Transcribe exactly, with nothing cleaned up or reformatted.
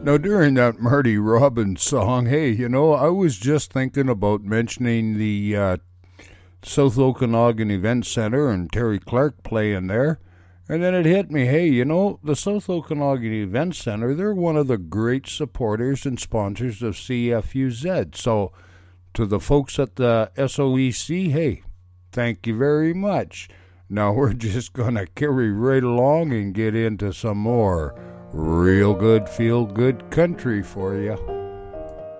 Now, during that Marty Robbins song, hey, you know, I was just thinking about mentioning the uh, South Okanagan Event Center and Terry Clark playing there. And then it hit me, hey, you know, the South Okanagan Event Center, they're one of the great supporters and sponsors of C F U Z. So, to the folks at the S O E C, hey, thank you very much. Now we're just going to carry right along and get into some more real good, feel good country for you.